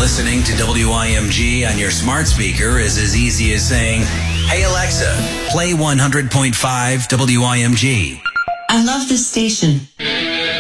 Listening to WIMG on your smart speaker is as easy as saying, "Hey Alexa, play 100.5 WIMG." I love this station.